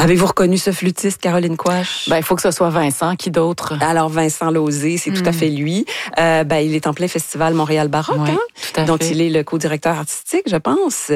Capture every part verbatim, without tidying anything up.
Avez-vous reconnu ce flûtiste, Caroline Quach? Ben, il faut que ce soit Vincent. Qui d'autre? Alors, Vincent Lauzé, c'est mm. tout à fait lui. Euh, ben, il est en plein festival Montréal Baroque, oui, hein? Tout à dont fait. il est le co-directeur artistique, je pense.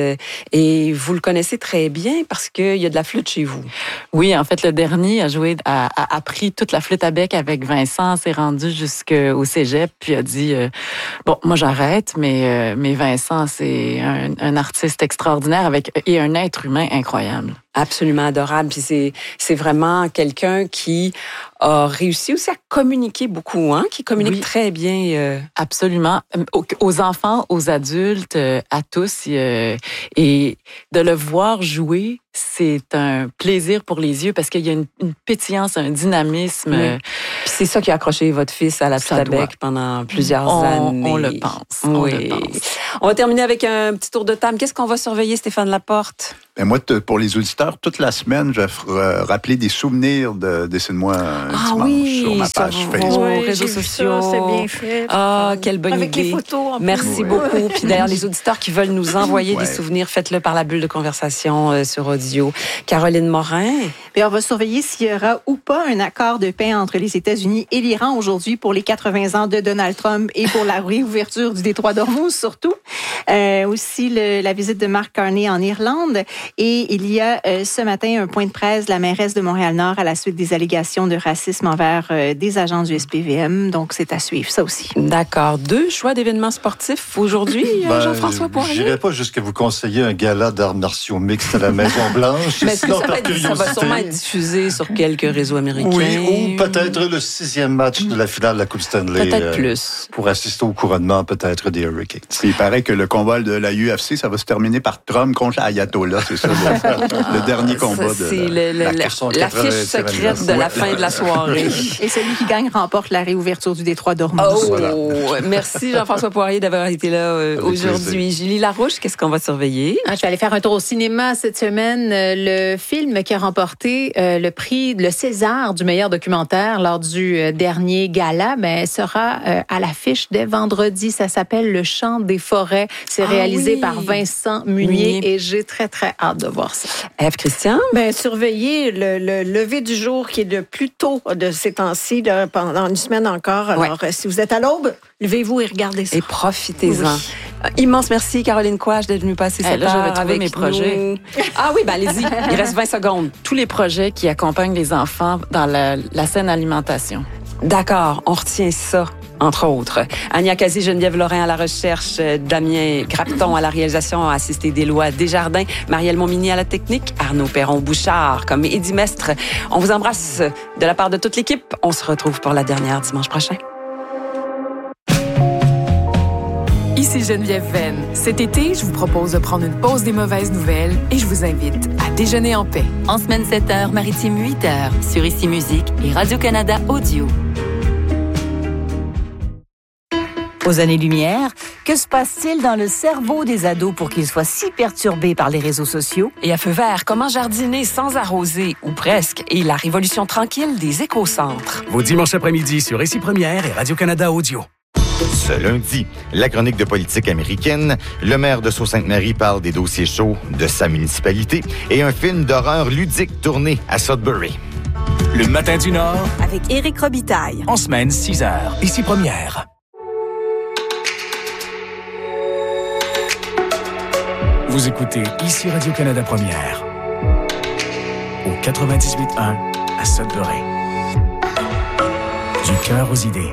Et vous le connaissez très bien parce qu'il y a de la flûte chez vous. Oui, en fait, le dernier a joué, a, a appris toute la flûte à bec avec Vincent, s'est rendu jusqu'au cégep, puis a dit, euh, bon, moi j'arrête, mais, euh, mais Vincent, c'est un, un artiste extraordinaire avec, et un être humain incroyable. Absolument adorable. Puis c'est, c'est vraiment quelqu'un qui a réussi aussi à communiquer beaucoup, hein, qui communique oui. très bien. Euh... Absolument. Aux enfants, aux adultes, à tous. Euh, et de le voir jouer, c'est un plaisir pour les yeux parce qu'il y a une, une pétillance, un dynamisme. Oui. Puis c'est ça qui a accroché votre fils à la flûte à bec pendant plusieurs on, années. On le pense. Oui. On le pense. On va terminer avec un petit tour de table. Qu'est-ce qu'on va surveiller, Stéphane Laporte? Ben moi, t- pour les auditeurs, toute la semaine, je vais f- rappeler des souvenirs de Dessine-moi un ah dimanche oui, sur ma page sur Facebook. Oui, réseaux sociaux. Ça, c'est bien fait. Ah, quelle bonne avec idée. Avec les photos. En Merci plus. beaucoup. Oui. Puis d'ailleurs, les auditeurs qui veulent nous envoyer ouais. des souvenirs, faites-le par la bulle de conversation euh, sur audio. Caroline Morin. Bien, on va surveiller s'il y aura ou pas un accord de paix entre les États-Unis et l'Iran aujourd'hui pour les quatre-vingts ans de Donald Trump et pour la réouverture du détroit d'Ormuz surtout. Euh, aussi le, la visite de Mark Carney en Irlande. Et il y a euh, ce matin un point de presse de la mairesse de Montréal-Nord à la suite des allégations de racisme envers euh, des agents du S P V M. Donc, c'est à suivre, ça aussi. D'accord. Deux choix d'événements sportifs aujourd'hui, ben, Jean-François Poirier? Je n'irai pas jusqu'à vous conseiller un gala d'arts martiaux mixtes à la Maison-Blanche. Mais sinon, ça, va être, ça va sûrement être diffusé sur quelques réseaux américains. Oui, ou peut-être le sixième match de la finale de la Coupe Stanley. Peut-être euh, plus. Pour assister au couronnement, peut-être, des Hurricanes. Il paraît que le combat de la U F C, ça va se terminer par Trump contre Ayatollah. C'est ça, le, le dernier combat ça, de c'est la, le, le, la, la fiche secrète de la fin de la soirée. Et celui qui gagne remporte la réouverture du détroit d'Ormuz. Oh, voilà. Merci Jean-François Poirier d'avoir été là euh, aujourd'hui. Julie Larouche, qu'est-ce qu'on va surveiller? Ah, je vais aller faire un tour au cinéma cette semaine. Le film qui a remporté euh, le prix, le César du meilleur documentaire lors du euh, dernier gala, ben, sera euh, à l'affiche dès vendredi. Ça s'appelle Le Chant des forêts. C'est ah, réalisé oui. par Vincent Munier, Munier et j'ai très, très hâte de voir ça. Ève Christian? Ben, surveiller le, le lever du jour qui est le plus tôt de ces temps-ci, là, pendant une semaine encore. Alors, ouais. si vous êtes à l'aube, levez-vous et regardez ça. Et profitez-en. Oui. Immense merci, Caroline Quach, d'être venue passer cette hey, là, heure avec mes nous. projets. Ah oui, ben allez-y, il reste vingt secondes. Tous les projets qui accompagnent les enfants dans la, la saine alimentation. D'accord, on retient ça, entre autres. Ania Kazi, Geneviève Lorrain à la recherche, Damien Grapton à la réalisation, assisté d'Éloi Desjardins, Marielle Montmini à la technique, Arnaud Perron-Bouchard comme Eddie Mestre. On vous embrasse de la part de toute l'équipe. On se retrouve pour la dernière dimanche prochain. Ici Geneviève Venn. Cet été, je vous propose de prendre une pause des mauvaises nouvelles et je vous invite à déjeuner en paix. En semaine sept heures, maritime huit heures, sur Ici Musique et Radio-Canada Audio. Aux années-lumière, que se passe-t-il dans le cerveau des ados pour qu'ils soient si perturbés par les réseaux sociaux? Et à feu vert, comment jardiner sans arroser, ou presque, et la révolution tranquille des écocentres. Vos dimanches après-midi sur Ici Première et Radio-Canada Audio. Ce lundi, la chronique de politique américaine, le maire de Sault-Sainte-Marie parle des dossiers chauds de sa municipalité et un film d'horreur ludique tourné à Sudbury. Le Matin du Nord, avec Éric Robitaille. En semaine, six heures. Ici Première. Vous écoutez Ici Radio-Canada Première. Au quatre-vingt-dix-huit un à Sudbury. Du cœur aux idées.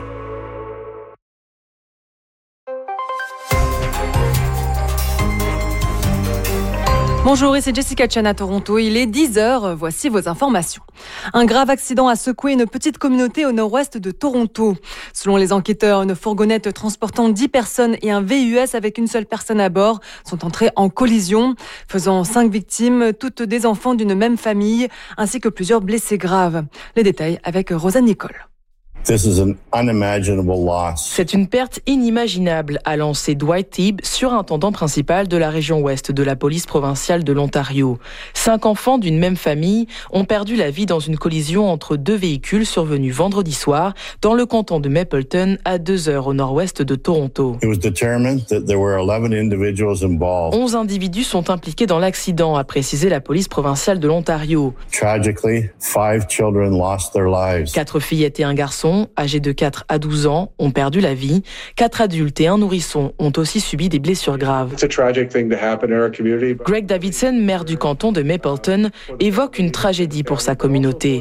Bonjour, ici Jessica Chen à Toronto. Il est dix heures. Voici vos informations. Un grave accident a secoué une petite communauté au nord-ouest de Toronto. Selon les enquêteurs, une fourgonnette transportant dix personnes et un V U S avec une seule personne à bord sont entrés en collision, faisant cinq victimes, toutes des enfants d'une même famille, ainsi que plusieurs blessés graves. Les détails avec Rosanne Nicole. This is an unimaginable loss. C'est une perte inimaginable, a lancé Dwight Teague, surintendant principal de la région ouest de la police provinciale de l'Ontario. Cinq enfants d'une même famille ont perdu la vie dans une collision entre deux véhicules survenus vendredi soir dans le canton de Mapleton, à deux heures au nord-ouest de Toronto. It was determined that there were eleven individuals involved. Onze individus sont impliqués dans l'accident, a précisé la police provinciale de l'Ontario. Tragically, five children lost their lives. Quatre fillettes et un garçon, âgés de quatre à douze ans, ont perdu la vie. Quatre adultes et un nourrisson ont aussi subi des blessures graves. Greg Davidson, maire du canton de Mapleton, évoque une tragédie pour sa communauté.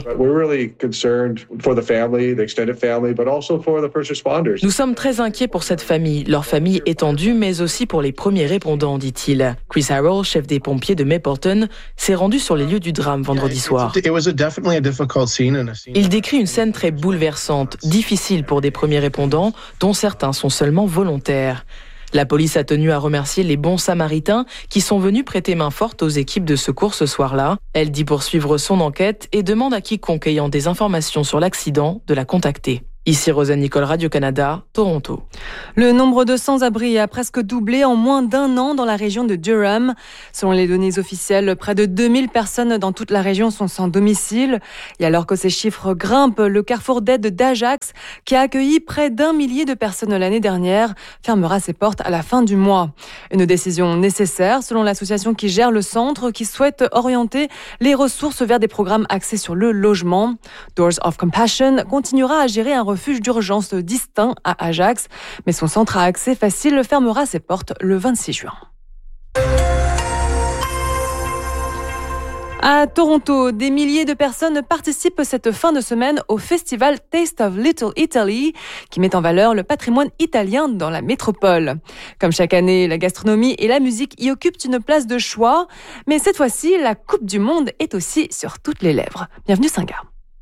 Nous sommes très inquiets pour cette famille, leur famille étendue, mais aussi pour les premiers répondants, dit-il. Chris Harrell, chef des pompiers de Mapleton, s'est rendu sur les lieux du drame vendredi soir. Il décrit une scène très bouleversante, difficile pour des premiers répondants, dont certains sont seulement volontaires. La police a tenu à remercier les bons samaritains qui sont venus prêter main forte aux équipes de secours ce soir-là. Elle dit poursuivre son enquête et demande à quiconque ayant des informations sur l'accident de la contacter. Ici Rosanne Nicole, Radio-Canada, Toronto. Le nombre de sans-abri a presque doublé en moins d'un an dans la région de Durham. Selon les données officielles, près de deux mille personnes dans toute la région sont sans domicile. Et alors que ces chiffres grimpent, le carrefour d'aide d'Ajax, qui a accueilli près d'un millier de personnes l'année dernière, fermera ses portes à la fin du mois. Une décision nécessaire, selon l'association qui gère le centre, qui souhaite orienter les ressources vers des programmes axés sur le logement. Doors of Compassion continuera à gérer un refuge d'urgence distinct à Ajax, mais son centre à accès facile fermera ses portes le vingt-six juin. À Toronto, des milliers de personnes participent cette fin de semaine au festival Taste of Little Italy, qui met en valeur le patrimoine italien dans la métropole. Comme chaque année, la gastronomie et la musique y occupent une place de choix, mais cette fois-ci, la Coupe du Monde est aussi sur toutes les lèvres. Bienvenue Singa.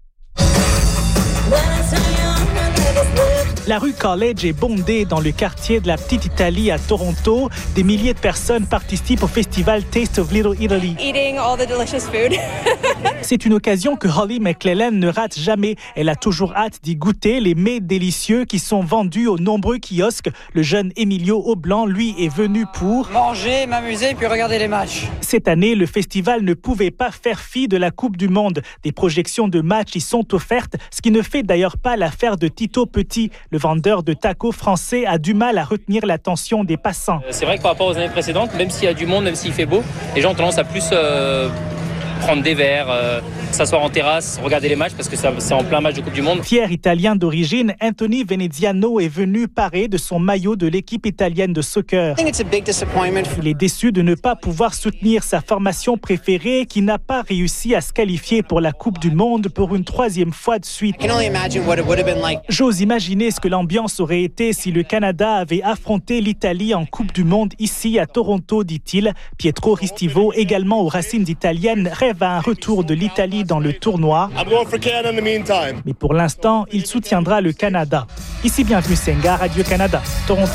La rue College est bondée dans le quartier de la Petite Italie à Toronto. Des milliers de personnes participent au festival Taste of Little Italy. Eating all the delicious food. C'est une occasion que Holly McClellan ne rate jamais. Elle a toujours hâte d'y goûter les mets délicieux qui sont vendus aux nombreux kiosques. Le jeune Emilio Aublanc, lui, est venu pour manger, m'amuser puis regarder les matchs. Cette année, le festival ne pouvait pas faire fi de la Coupe du Monde. Des projections de matchs y sont offertes, ce qui ne fait d'ailleurs pas l'affaire de Tito Petit. Le vendeur de tacos français a du mal à retenir l'attention des passants. C'est vrai que par rapport aux années précédentes, même s'il y a du monde, même s'il fait beau, les gens ont tendance à plus euh, prendre des verres, euh, s'asseoir en terrasse, regarder les matchs parce que ça, c'est en plein match de Coupe du Monde. Fier italien d'origine, Anthony Veneziano est venu parer de son maillot de l'équipe italienne de soccer. Il est déçu de ne pas pouvoir soutenir sa formation préférée qui n'a pas réussi à se qualifier pour la Coupe du Monde pour une troisième fois de suite. J'ose imaginer ce que l'ambiance aurait été si le Canada avait affronté l'Italie en Coupe du Monde ici à Toronto, dit-il. Pietro Ristivo, également aux racines italiennes, rêve à un retour de l'Italie dans le tournoi. Mais pour l'instant, il soutiendra le Canada. Ici, bienvenue Senga, Radio-Canada, Toronto.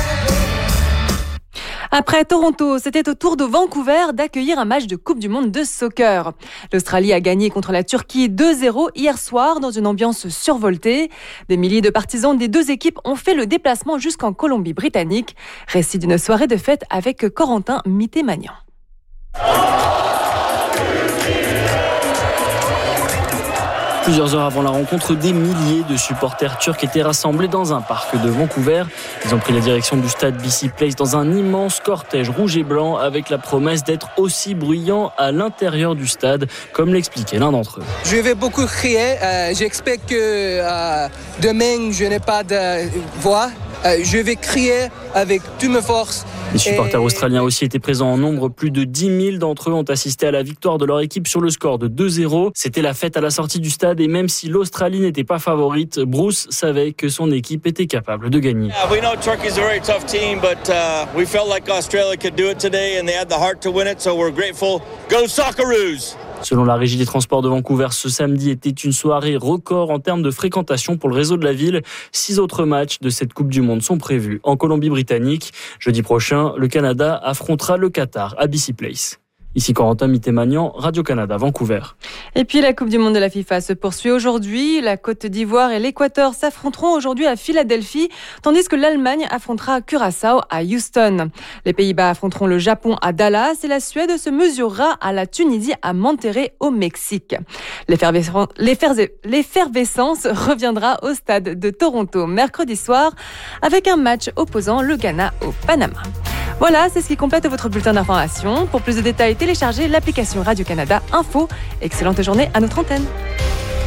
Après Toronto, c'était au tour de Vancouver d'accueillir un match de Coupe du Monde de soccer. L'Australie a gagné contre la Turquie deux zéro hier soir dans une ambiance survoltée. Des milliers de partisans des deux équipes ont fait le déplacement jusqu'en Colombie-Britannique. Récit d'une soirée de fête avec Corentin Mitté-Magnan. Plusieurs heures avant la rencontre, des milliers de supporters turcs étaient rassemblés dans un parc de Vancouver. Ils ont pris la direction du stade B C Place dans un immense cortège rouge et blanc avec la promesse d'être aussi bruyant à l'intérieur du stade, comme l'expliquait l'un d'entre eux. Je vais beaucoup crier. Euh, j'expecte que euh, demain, je n'ai pas de voix. Euh, je vais crier avec toute ma force. Les supporters et... australiens aussi étaient présents en nombre. Plus de dix mille d'entre eux ont assisté à la victoire de leur équipe sur le score de deux zéro. C'était la fête à la sortie du stade et même si l'Australie n'était pas favorite, Bruce savait que son équipe était capable de gagner. Yeah, we know Turkey's a very tough team, but uh, we felt like Australia could do it today and they had the heart to win it, so we're grateful. Go Socceroos! Selon la Régie des transports de Vancouver, ce samedi était une soirée record en termes de fréquentation pour le réseau de la ville. Six autres matchs de cette Coupe du Monde sont prévus en Colombie-Britannique. Jeudi prochain, le Canada affrontera le Qatar à B C Place. Ici Corentin Mitté-Magnan, Radio-Canada, Vancouver. Et puis la Coupe du monde de la FIFA se poursuit aujourd'hui. La Côte d'Ivoire et l'Équateur s'affronteront aujourd'hui à Philadelphie, tandis que l'Allemagne affrontera Curaçao à Houston. Les Pays-Bas affronteront le Japon à Dallas et la Suède se mesurera à la Tunisie à Monterrey au Mexique. L'effervescence reviendra au stade de Toronto mercredi soir avec un match opposant le Ghana au Panama. Voilà, c'est ce qui complète votre bulletin d'information. Pour plus de détails, téléchargez l'application Radio-Canada Info. Excellente journée à notre antenne.